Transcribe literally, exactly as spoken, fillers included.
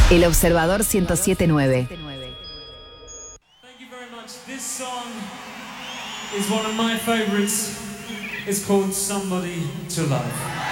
El Observador ciento siete punto nueve. Thank you very much. This song is one of my favorites. It's called Somebody to Love.